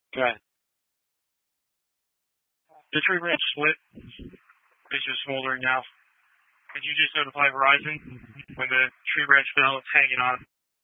Okay. The tree branch split. It's just smoldering now. Could you just notify Verizon when the tree branch fell? It's hanging on.